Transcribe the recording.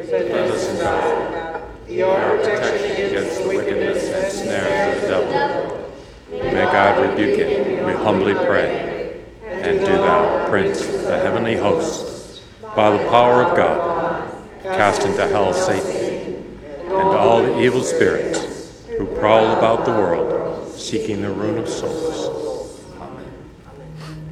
Let us in God. Your protection against the wickedness and snares of the devil. May God rebuke it, we humbly pray. And do thou, Prince of the heavenly hosts, by the power of God, cast into hell Satan and all the evil spirits who prowl about the world, seeking the ruin of souls.